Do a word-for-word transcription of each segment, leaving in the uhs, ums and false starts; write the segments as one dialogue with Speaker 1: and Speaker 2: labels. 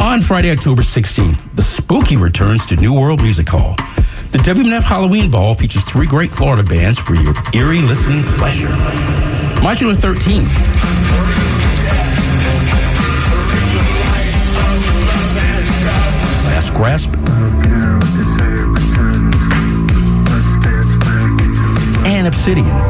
Speaker 1: On Friday, October sixteenth, the Spooky returns to New World Music Hall. The W M F Halloween Ball features three great Florida bands for your eerie listening pleasure. Modular thirteen. Last Grasp. And Obsidian.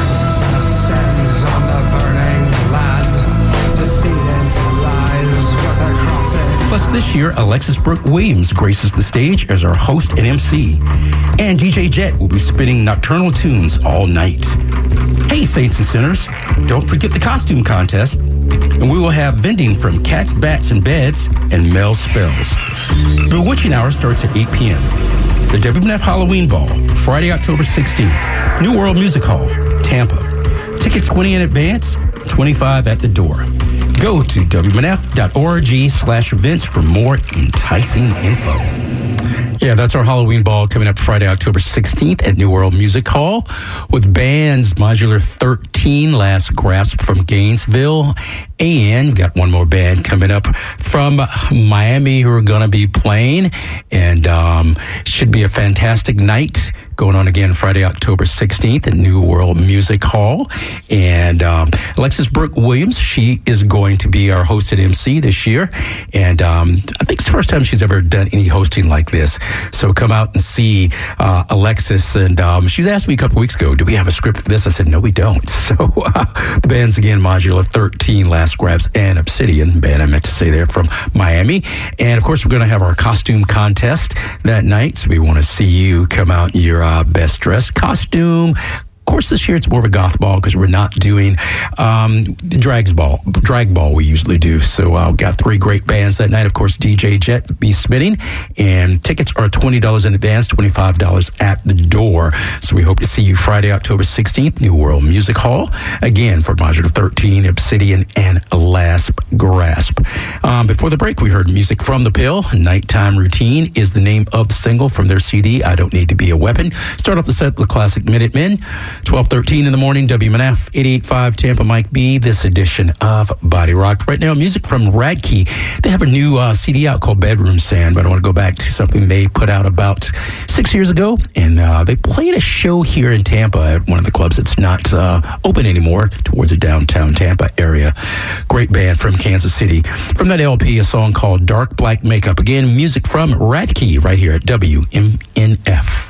Speaker 1: Plus, this year, Alexis Brooke Williams graces the stage as our host and M C. And D J Jet will be spinning nocturnal tunes all night. Hey, Saints and Sinners, don't forget the costume contest. And we will have vending from Cats, Bats, and Beds and Mel Spells. Bewitching Hour starts at eight p.m. The W M F Halloween Ball, Friday, October sixteenth. New World Music Hall, Tampa. Tickets twenty in advance, twenty-five at the door. Go to W M F dot org slash events for more enticing info. Yeah, that's our Halloween Ball coming up Friday, October sixteenth at New World Music Hall with bands Modular thirteen, Last Grasp from Gainesville, and got one more band coming up from Miami who are going to be playing, and um, should be a fantastic night going on again Friday, October sixteenth at New World Music Hall. And um, Alexis Brooke Williams, she is going to be our hosted M C this year, and um, I think it's the first time she's ever done any hosting like this. So come out and see uh, Alexis. And um, she's asked me a couple weeks ago, do we have a script for this? I said, no, we don't. So uh, the bands again, Modular thirteen, Last Grabs, and Obsidian, band I meant to say there, from Miami. And of course, we're going to have our costume contest that night. So we want to see you come out in your uh, best dressed costume. Of course, this year it's more of a goth ball because we're not doing um, the drags ball, drag ball we usually do. So I've uh, got three great bands that night. Of course, D J Jet be spinning, and tickets are twenty dollars in advance, twenty-five dollars at the door. So we hope to see you Friday, October sixteenth, New World Music Hall. Again, for Modular thirteen, Obsidian, and Last Grasp. Um, before the break, we heard music from The Pill. Nighttime Routine is the name of the single from their C D, I Don't Need to Be a Weapon. Start off the set with classic Minutemen. twelve thirteen in the morning, W M N F, eighty-eight point five Tampa, Mike B, this edition of Body Rock. Right now, music from Radkey. They have a new uh, C D out called Bedroom Sand, but I want to go back to something they put out about six years ago, and uh, they played a show here in Tampa at one of the clubs that's not uh, open anymore towards the downtown Tampa area. Great band from Kansas City. From that L P, a song called Dark Black Makeup. Again, music from Radkey right here at W M N F.